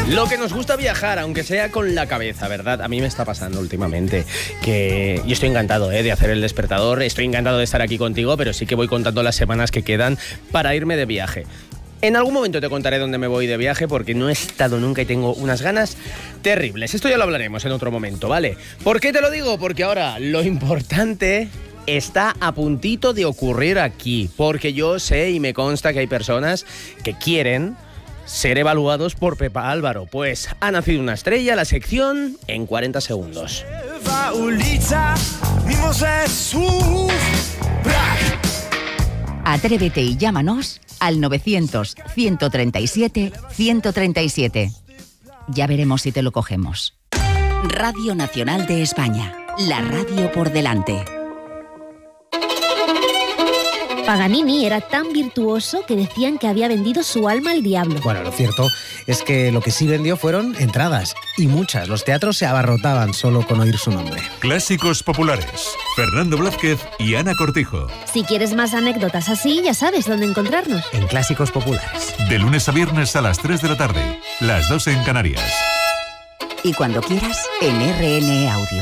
Lo que nos gusta viajar, aunque sea con la cabeza, ¿verdad? A mí me está pasando últimamente que yo estoy encantado de hacer el despertador, estoy encantado de estar aquí contigo, pero sí que voy contando las semanas que quedan para irme de viaje. En algún momento te contaré dónde me voy de viaje porque no he estado nunca y tengo unas ganas terribles. Esto ya lo hablaremos en otro momento, ¿vale? ¿Por qué te lo digo? Porque ahora lo importante está a puntito de ocurrir aquí, porque yo sé y me consta que hay personas que quieren ser evaluados por Pepa Álvaro. Pues ha nacido una estrella, la sección en 40 segundos. Atrévete y llámanos al 900-137-137. Ya veremos si te lo cogemos. Radio Nacional de España, la radio por delante. Paganini era tan virtuoso que decían que había vendido su alma al diablo. Bueno, lo cierto es que lo que sí vendió fueron entradas, y muchas. Los teatros se abarrotaban solo con oír su nombre. Clásicos populares. Fernando Blázquez y Ana Cortijo. Si quieres más anécdotas así, ya sabes dónde encontrarnos. En Clásicos Populares. De lunes a viernes a las 3 de la tarde, las 2 en Canarias. Y cuando quieras, en RN Audio.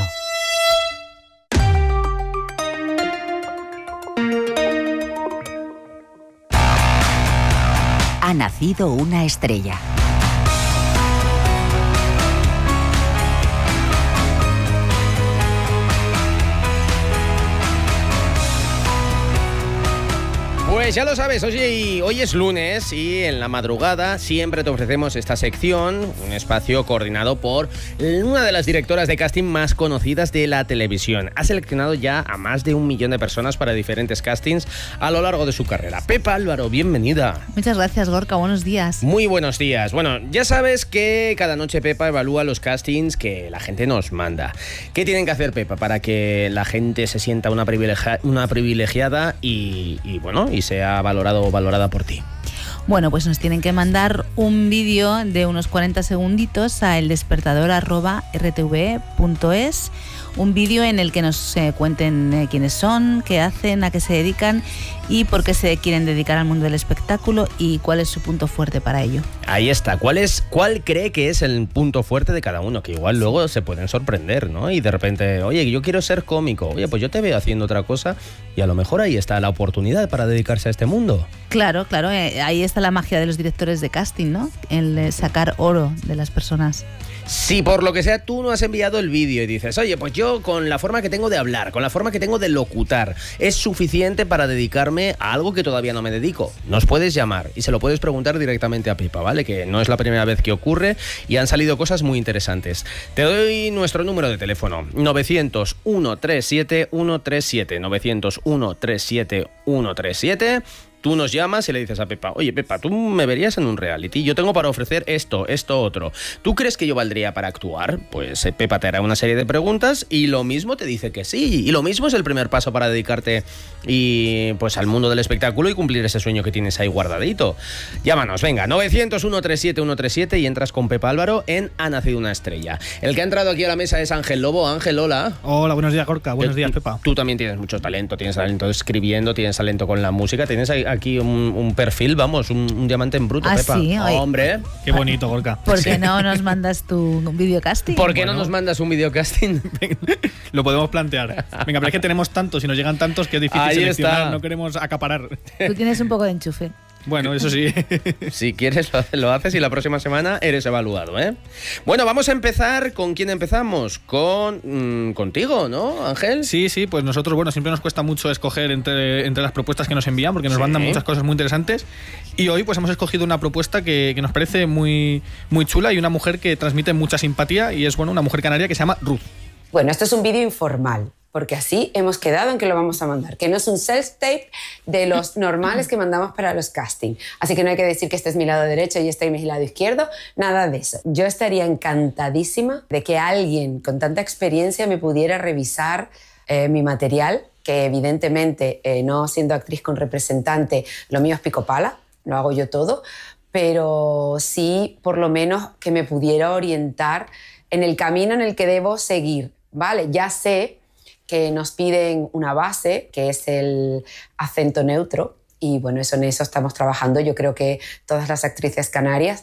Ha nacido una estrella. Pues ya lo sabes, hoy es lunes y en la madrugada siempre te ofrecemos esta sección, un espacio coordinado por una de las directoras de casting más conocidas de la televisión. Ha seleccionado ya a más de 1 millón de personas para diferentes castings a lo largo de su carrera. Pepa Álvaro, bienvenida. Muchas gracias, Gorka. Buenos días. Muy buenos días. Bueno, ya sabes que cada noche Pepa evalúa los castings que la gente nos manda. ¿Qué tienen que hacer, Pepa, para que la gente se sienta una privilegiada y sea valorado o valorada por ti? Bueno, pues nos tienen que mandar un vídeo de unos 40 segunditos a eldespertador@rtv.es, un vídeo en el que nos cuenten quiénes son, qué hacen, a qué se dedican y por qué se quieren dedicar al mundo del espectáculo y cuál es su punto fuerte para ello. Ahí está. ¿Cuál cree que es el punto fuerte de cada uno? Que igual luego se pueden sorprender, ¿no? Y de repente, oye, yo quiero ser cómico. Oye, pues yo te veo haciendo otra cosa y a lo mejor ahí está la oportunidad para dedicarse a este mundo. Claro, ahí está la magia de los directores de casting, ¿no? El sacar oro de las personas. Si por lo que sea tú no has enviado el vídeo y dices, oye, pues yo con la forma que tengo de hablar, con la forma que tengo de locutar, es suficiente para dedicarme a algo que todavía no me dedico, nos puedes llamar y se lo puedes preguntar directamente a Pepa, ¿vale? Que no es la primera vez que ocurre y han salido cosas muy interesantes. Te doy nuestro número de teléfono, 900-137-137, 900-137-137. Tú nos llamas y le dices a Pepa, oye, Pepa, tú me verías en un reality, yo tengo para ofrecer esto, otro. ¿Tú crees que yo valdría para actuar? Pues Pepa te hará una serie de preguntas y lo mismo te dice que sí. Y lo mismo es el primer paso para dedicarte al mundo del espectáculo y cumplir ese sueño que tienes ahí guardadito. Llámanos, venga, 900-137-137 y entras con Pepa Álvaro en Ha nacido una estrella. El que ha entrado aquí a la mesa es Ángel Lobo. Ángel, hola. Hola, buenos días, Gorka. Buenos días, Pepa. Tú también tienes mucho talento, tienes talento escribiendo, tienes talento con la música, tienes aquí un perfil, vamos, un diamante en bruto, Pepa. Sí, hombre. Qué bonito, Gorka. ¿Por qué no nos mandas tu videocasting? ¿Por qué no nos mandas un videocasting? Lo podemos plantear. Venga, pero es que tenemos tantos y nos llegan tantos que es difícil seleccionar, está. No queremos acaparar. Tú tienes un poco de enchufe. Bueno, eso sí. Si quieres lo haces y la próxima semana eres evaluado, ¿eh? Bueno, vamos a empezar. ¿Con quién empezamos? Contigo, ¿no, Ángel? Sí, pues nosotros, bueno, siempre nos cuesta mucho escoger entre las propuestas que nos envían porque nos mandan muchas cosas muy interesantes. Y hoy pues hemos escogido una propuesta que nos parece muy, muy chula y una mujer que transmite mucha simpatía y es, bueno, una mujer canaria que se llama Ruth. Bueno, esto es un vídeo informal, porque así hemos quedado en que lo vamos a mandar, que no es un self-tape de los normales que mandamos para los castings. Así que no hay que decir que este es mi lado derecho y este es mi lado izquierdo, nada de eso. Yo estaría encantadísima de que alguien con tanta experiencia me pudiera revisar mi material, que evidentemente, no siendo actriz con representante, lo mío es pico pala, lo hago yo todo, pero sí por lo menos que me pudiera orientar en el camino en el que debo seguir, ¿vale? Ya sé que nos piden una base, que es el acento neutro, y bueno, en eso estamos trabajando, yo creo que todas las actrices canarias,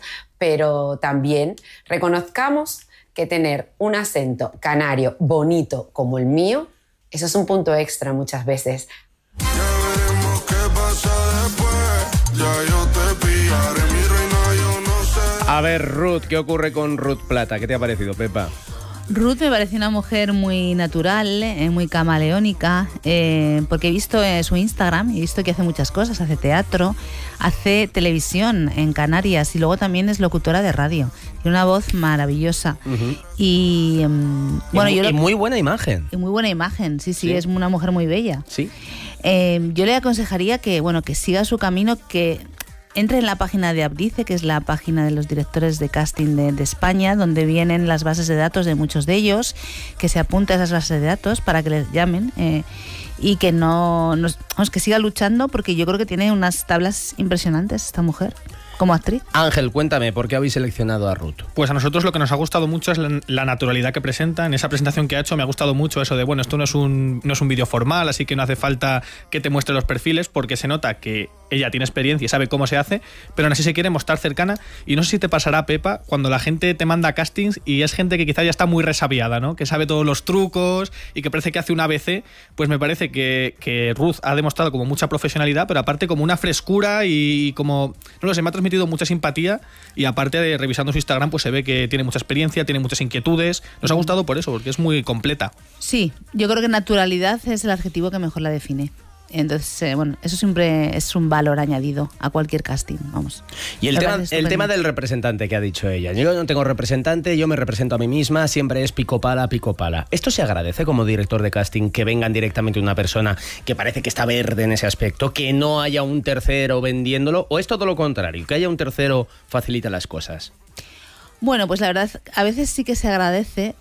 pero también reconozcamos que tener un acento canario bonito como el mío, eso es un punto extra muchas veces. Ya veremos qué pasa después, ya yo te pillaré, mi reina, yo no sé. A ver, Ruth, ¿qué ocurre con Ruth Plata? ¿Qué te ha parecido, Pepa? Ruth me parece una mujer muy natural, muy camaleónica, porque he visto su Instagram, he visto que hace muchas cosas, hace teatro, hace televisión en Canarias y luego también es locutora de radio. Tiene una voz maravillosa. Uh-huh. Y bueno, y muy buena imagen. Y muy buena imagen, sí, es una mujer muy bella. Sí. Yo le aconsejaría que siga su camino, que entre en la página de Abdice, que es la página de los directores de casting de España, donde vienen las bases de datos de muchos de ellos, que se apunte a esas bases de datos para que les llamen y que que siga luchando, porque yo creo que tiene unas tablas impresionantes esta mujer como actriz. Ángel, cuéntame, ¿por qué habéis seleccionado a Ruth? Pues a nosotros lo que nos ha gustado mucho es la naturalidad que presenta. En esa presentación que ha hecho me ha gustado mucho eso de, bueno, esto no es un vídeo formal, así que no hace falta que te muestre los perfiles, porque se nota que ella tiene experiencia y sabe cómo se hace, pero aún así se quiere mostrar cercana. Y no sé si te pasará, Pepa, cuando la gente te manda castings y es gente que quizá ya está muy resabiada, ¿no? Que sabe todos los trucos y que parece que hace un ABC, pues me parece que Ruth ha demostrado como mucha profesionalidad, pero aparte como una frescura y como, no lo sé, me ha transmitido mucha simpatía, y aparte de revisando su Instagram pues se ve que tiene mucha experiencia, tiene muchas inquietudes. Nos ha gustado por eso, porque es muy completa. Sí, yo creo que naturalidad es el adjetivo que mejor la define. Entonces, bueno, eso siempre es un valor añadido a cualquier casting, vamos. Y el tema del representante que ha dicho ella. Yo no tengo representante, yo me represento a mí misma, siempre es pico pala, pico pala. ¿Esto se agradece como director de casting, que vengan directamente una persona que parece que está verde en ese aspecto, que no haya un tercero vendiéndolo, o es todo lo contrario, que haya un tercero facilita las cosas? Bueno, pues la verdad, a veces sí que se agradece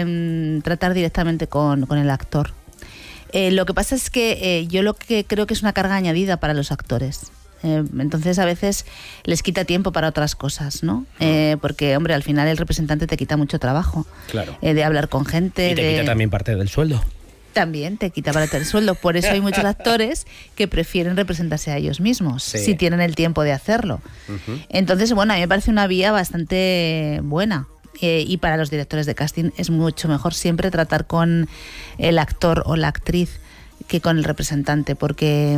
tratar directamente con el actor. Lo que pasa es que yo lo que creo que es una carga añadida para los actores. Entonces a veces les quita tiempo para otras cosas, ¿no? Porque, hombre, al final el representante te quita mucho trabajo. Claro. De hablar con gente. Y te quita también parte del sueldo. También te quita parte del sueldo. Por eso hay muchos actores que prefieren representarse a ellos mismos, sí, si tienen el tiempo de hacerlo. Uh-huh. Entonces, bueno, a mí me parece una vía bastante buena. Y para los directores de casting es mucho mejor siempre tratar con el actor o la actriz que con el representante, porque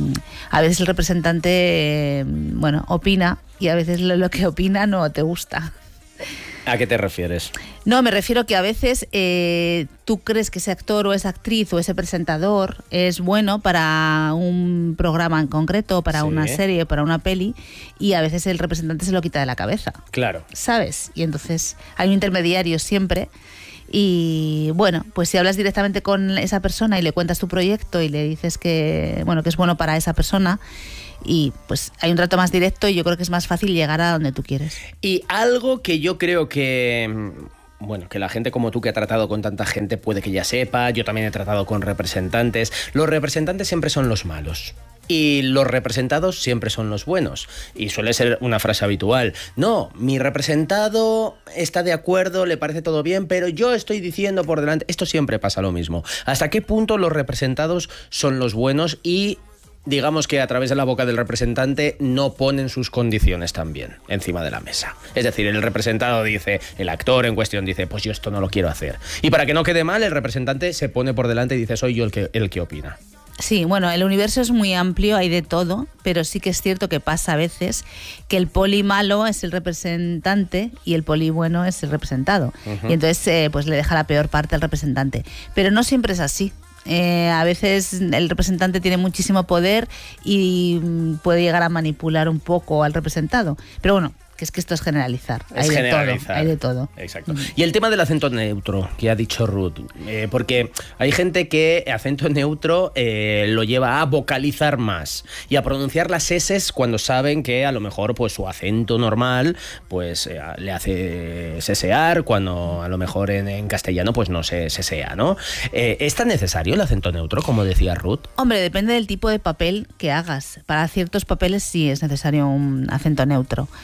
a veces el representante opina, y a veces lo que opina no te gusta. ¿A qué te refieres? No, me refiero que a veces tú crees que ese actor o esa actriz o ese presentador es bueno para un programa en concreto, para una serie, para una peli, y a veces el representante se lo quita de la cabeza. Claro. ¿Sabes? Y entonces hay un intermediario siempre. Y bueno, pues si hablas directamente con esa persona y le cuentas tu proyecto y le dices que es bueno para esa persona, y pues hay un trato más directo, y yo creo que es más fácil llegar a donde tú quieres. Y algo que yo creo que que la gente como tú, que ha tratado con tanta gente, puede que ya sepa, yo también he tratado con representantes. Los representantes siempre son los malos. Y los representados siempre son los buenos. Y suele ser una frase habitual. No, mi representado está de acuerdo, le parece todo bien, pero yo estoy diciendo por delante. Esto siempre pasa lo mismo. ¿Hasta qué punto los representados son los buenos y digamos que a través de la boca del representante no ponen sus condiciones también encima de la mesa? Es decir, el representado dice, el actor en cuestión dice, pues yo esto no lo quiero hacer. Y para que no quede mal, el representante se pone por delante y dice, soy yo el que opina. Sí, bueno, el universo es muy amplio, hay de todo, pero sí que es cierto que pasa a veces que el poli malo es el representante y el poli bueno es el representado. Uh-huh. Y entonces pues le deja la peor parte al representante. Pero no siempre es así. A veces el representante tiene muchísimo poder y puede llegar a manipular un poco al representado. Pero bueno, que es que esto es generalizar. Hay de todo. Exacto. Y el tema del acento neutro, que ha dicho Ruth, porque hay gente que acento neutro lo lleva a vocalizar más y a pronunciar las eses cuando saben que a lo mejor pues su acento normal pues le hace sesear, cuando a lo mejor en castellano pues no se sesea, ¿no? ¿Es tan necesario el acento neutro, como decía Ruth? Hombre, depende del tipo de papel que hagas. Para ciertos papeles sí es necesario un acento neutro. Uh-huh.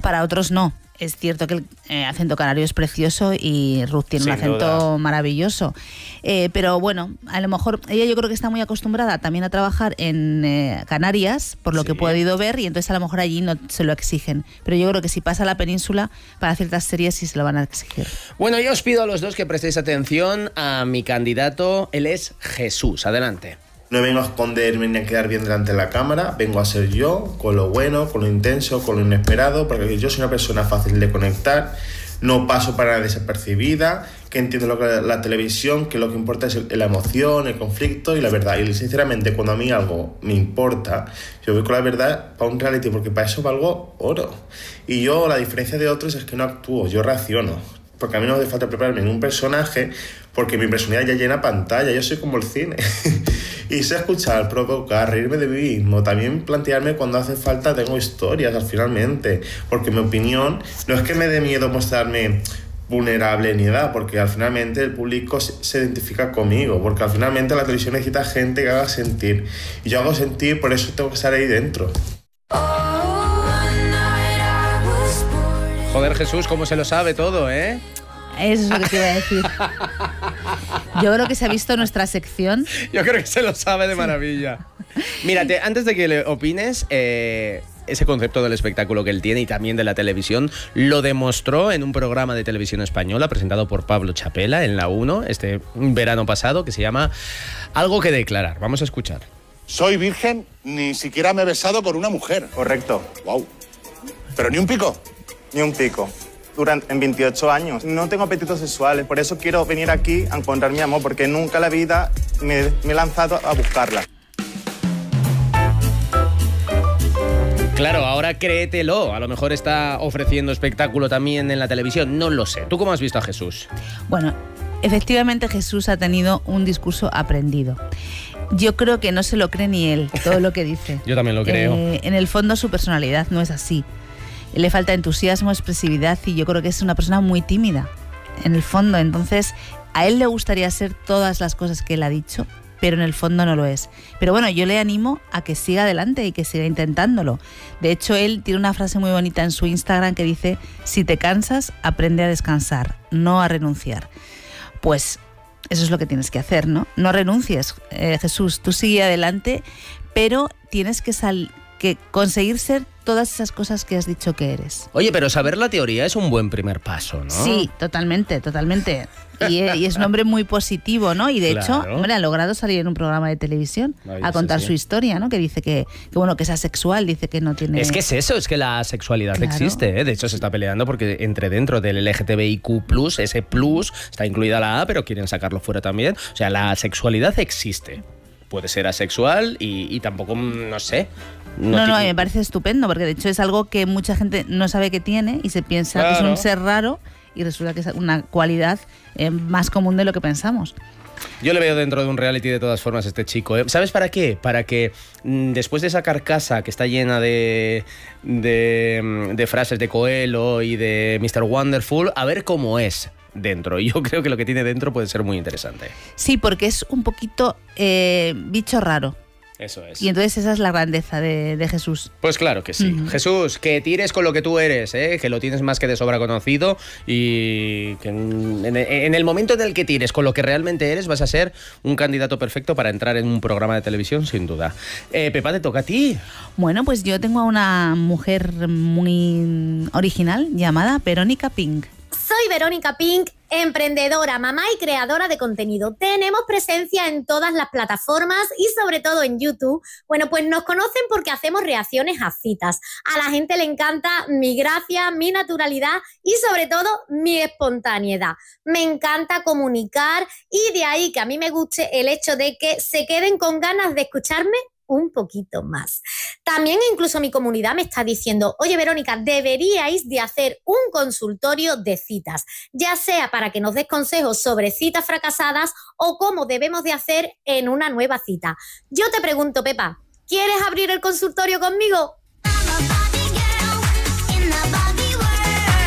para otros no. Es cierto que el acento canario es precioso y Ruth tiene un acento maravilloso. Pero bueno, a lo mejor ella yo creo que está muy acostumbrada también a trabajar en Canarias, por lo que he podido ver, y entonces a lo mejor allí no se lo exigen. Pero yo creo que si pasa a la península, para ciertas series sí se lo van a exigir. Bueno, yo os pido a los dos que prestéis atención a mi candidato. Él es Jesús. Adelante. No vengo a esconderme ni a quedar bien delante de la cámara, vengo a ser yo, con lo bueno, con lo intenso, con lo inesperado, porque yo soy una persona fácil de conectar, no paso para nada desapercibida, que entiendo lo que es la televisión, que lo que importa es la emoción, el conflicto y la verdad. Y sinceramente, cuando a mí algo me importa, yo voy con la verdad para un reality, porque para eso valgo oro. Y yo, la diferencia de otros es que no actúo, yo reacciono. Porque a mí no me hace falta prepararme en un personaje, porque mi personalidad ya llena pantalla, yo soy como el cine. Y sé escuchar, provocar, reírme de mí mismo, también plantearme cuando hace falta, tengo historias finalmente, porque mi opinión no es que me dé miedo mostrarme vulnerable ni nada, porque al finalmente el público se identifica conmigo, porque al finalmente la televisión necesita gente que haga sentir, y yo hago sentir, por eso tengo que estar ahí dentro. Joder, Jesús, cómo se lo sabe todo, ¿eh? Eso es lo que te iba a decir. Yo creo que se ha visto nuestra sección. Yo creo que se lo sabe de maravilla. Mírate, antes de que le opines, ese concepto del espectáculo que él tiene y también de la televisión, lo demostró en un programa de televisión española presentado por Pablo Chapela en la 1, este verano pasado, que se llama Algo que declarar. Vamos a escuchar. Soy virgen, ni siquiera me he besado con una mujer. Correcto. Wow. ¿Pero ni un pico? Ni un pico. En 28 años. No tengo apetitos sexuales, por eso quiero venir aquí a encontrar mi amor, porque nunca en la vida me he lanzado a buscarla. Claro, ahora créetelo. A lo mejor está ofreciendo espectáculo también en la televisión. No lo sé. ¿Tú cómo has visto a Jesús? Bueno, efectivamente Jesús ha tenido un discurso aprendido. Yo creo que no se lo cree ni él, todo lo que dice. Yo también lo creo. En el fondo su personalidad no es así. Le falta entusiasmo, expresividad, y yo creo que es una persona muy tímida, en el fondo. Entonces, a él le gustaría ser todas las cosas que él ha dicho, pero en el fondo no lo es. Pero bueno, yo le animo a que siga adelante y que siga intentándolo. De hecho, él tiene una frase muy bonita en su Instagram que dice: si te cansas, aprende a descansar, no a renunciar. Pues eso es lo que tienes que hacer, ¿no? No renuncies, Jesús, tú sigue adelante, pero tienes que conseguir ser todas esas cosas que has dicho que eres. Oye, pero saber la teoría es un buen primer paso, ¿no? Sí, totalmente. Y es un hombre muy positivo, ¿no? Y de hecho, hombre, ha logrado salir en un programa de televisión a contar su historia, ¿no? Que dice que es asexual, dice que no tiene... Es que es eso, es que la sexualidad existe, ¿eh? De hecho, se está peleando porque dentro del LGTBIQ+, ese plus, está incluida la A, pero quieren sacarlo fuera también. O sea, la sexualidad existe. Puede ser asexual y tampoco, no sé... No, a mí me parece estupendo, porque de hecho es algo que mucha gente no sabe que tiene y se piensa que es un ser raro, y resulta que es una cualidad más común de lo que pensamos. Yo le veo dentro de un reality de todas formas este chico, ¿eh? ¿Sabes para qué? Para que después de esa carcasa que está llena de frases de Coelho y de Mr. Wonderful, a ver cómo es dentro. Y yo creo que lo que tiene dentro puede ser muy interesante. Sí, porque es un poquito bicho raro. Eso es. Y entonces esa es la grandeza de Jesús. Pues claro que sí. Jesús, que tires con lo que tú eres, que lo tienes más que de sobra conocido, y que en el momento en el que tires con lo que realmente eres vas a ser un candidato perfecto para entrar en un programa de televisión, sin duda. Pepa, te toca a ti. Bueno, pues yo tengo a una mujer muy original llamada Verónica Pink. Soy Verónica Pink, emprendedora, mamá y creadora de contenido. Tenemos presencia en todas las plataformas y sobre todo en YouTube. Bueno, pues nos conocen porque hacemos reacciones a citas. A la gente le encanta mi gracia, mi naturalidad y sobre todo mi espontaneidad. Me encanta comunicar y de ahí que a mí me guste el hecho de que se queden con ganas de escucharme un poquito más. También incluso mi comunidad me está diciendo: oye, Verónica, deberíais de hacer un consultorio de citas, ya sea para que nos des consejos sobre citas fracasadas o cómo debemos de hacer en una nueva cita. Yo te pregunto, Pepa, ¿quieres abrir el consultorio conmigo?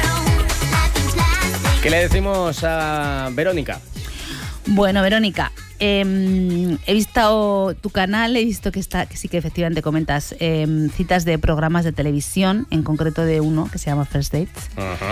¿Qué le decimos a Verónica? Bueno, Verónica, He visto tu canal, he visto que sí que efectivamente comentas citas de programas de televisión, en concreto de uno que se llama First Dates.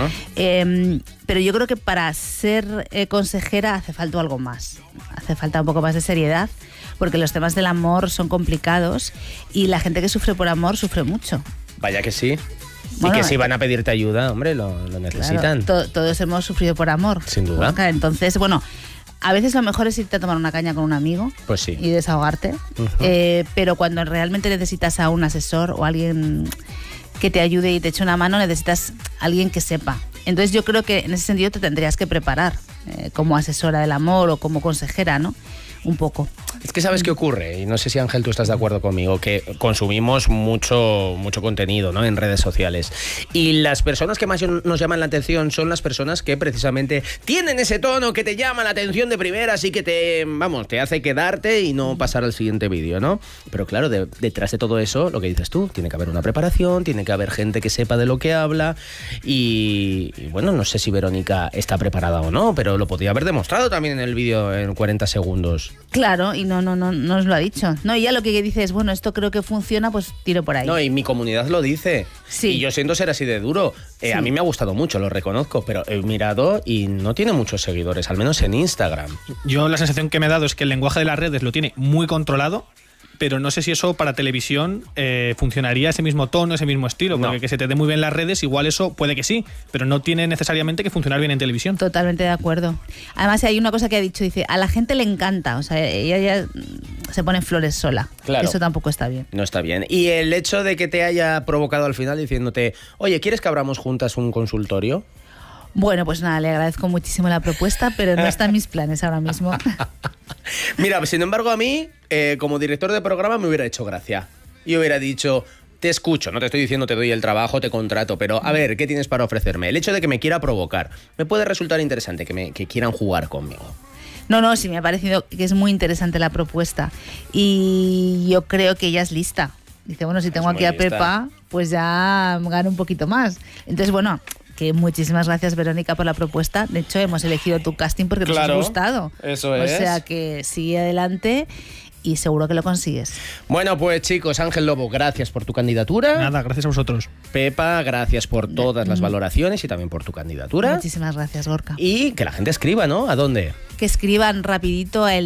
Pero yo creo que para ser consejera hace falta algo más. Hace falta un poco más de seriedad, porque los temas del amor son complicados y la gente que sufre por amor sufre mucho. Vaya que sí. Bueno, y que si van a pedirte ayuda, hombre, lo necesitan. Claro, todos hemos sufrido por amor. Sin duda. Entonces, bueno, a veces lo mejor es irte a tomar una caña con un amigo, pues sí, y desahogarte. Pero cuando realmente necesitas a un asesor o alguien que te ayude y te eche una mano, necesitas a alguien que sepa. Entonces yo creo que en ese sentido te tendrías que preparar como asesora del amor o como consejera, ¿no? Un poco. Es que ¿sabes qué ocurre? Y no sé si, Ángel, tú estás de acuerdo conmigo, que consumimos mucho contenido, ¿no?, en redes sociales. Y las personas que más nos llaman la atención son las personas que precisamente tienen ese tono que te llama la atención de primeras y que te hace quedarte y no pasar al siguiente vídeo, ¿no? Pero claro, detrás de todo eso, lo que dices tú, tiene que haber una preparación, tiene que haber gente que sepa de lo que habla y bueno, no sé si Verónica está preparada o no, pero lo podía haber demostrado también en el vídeo en 40 segundos. Claro, y no nos lo ha dicho. No, y ya lo que dice es, bueno, esto creo que funciona, pues tiro por ahí. No, y mi comunidad lo dice. Sí. Y yo siento ser así de duro. Sí. A mí me ha gustado mucho, lo reconozco, pero he mirado y no tiene muchos seguidores, al menos en Instagram. Yo la sensación que me he dado es que el lenguaje de las redes lo tiene muy controlado, pero no sé si eso para televisión funcionaría ese mismo tono, ese mismo estilo, porque que se te dé muy bien las redes, igual eso puede que sí, pero no tiene necesariamente que funcionar bien en televisión. Totalmente de acuerdo. Además hay una cosa que ha dicho, dice, a la gente le encanta, o sea, ella ya se pone en flores sola. Claro. Eso tampoco está bien. No está bien. Y el hecho de que te haya provocado al final diciéndote, oye, ¿quieres que abramos juntas un consultorio? Bueno, pues nada, le agradezco muchísimo la propuesta, pero no está en mis planes ahora mismo. Mira, sin embargo, a mí, como director de programa, me hubiera hecho gracia. Yo hubiera dicho, te escucho, no te estoy diciendo te doy el trabajo, te contrato, pero a ver, ¿qué tienes para ofrecerme? El hecho de que me quiera provocar, me puede resultar interesante que quieran jugar conmigo. No, sí me ha parecido que es muy interesante la propuesta y yo creo que ella es lista. Dice, bueno, si tengo aquí a Pepa, pues ya gano un poquito más. Entonces, bueno, que muchísimas gracias, Verónica, por la propuesta. De hecho, hemos elegido tu casting porque nos ha gustado. Eso es. O sea que sigue adelante y seguro que lo consigues. Bueno, pues chicos, Ángel Lobo, gracias por tu candidatura. Nada, gracias a vosotros. Pepa, gracias por todas las valoraciones y también por tu candidatura. Muchísimas gracias, Gorka. Y que la gente escriba, ¿no? ¿A dónde? Que escriban rapidito a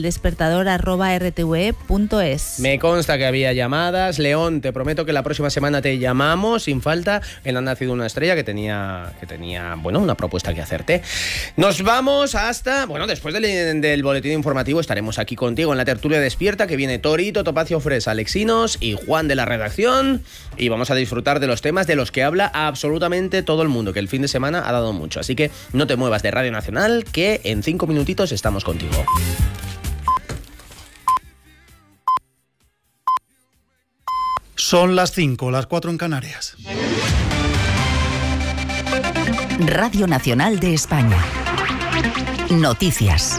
eldespertador@rtve.es. Me consta que había llamadas. León, te prometo que la próxima semana te llamamos sin falta. En Ha nacido una estrella que tenía bueno, una propuesta que hacerte. Nos vamos hasta, bueno, después del boletín informativo estaremos aquí contigo en la tertulia despierta, que viene Torito, Topacio Fresa, Alexinos y Juan de la redacción, y vamos a disfrutar de los temas de los que habla absolutamente todo el mundo, que el fin de semana ha dado mucho. Así que no te muevas de Radio Nacional, que en 5 minutitos estamos contigo. Son las 5, las 4 en Canarias. Radio Nacional de España. Noticias.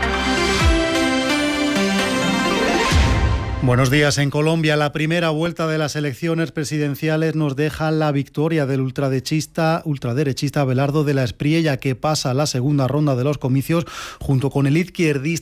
Buenos días. En Colombia, la primera vuelta de las elecciones presidenciales nos deja la victoria del ultraderechista Abelardo de la Espriella, que pasa a la segunda ronda de los comicios junto con el izquierdista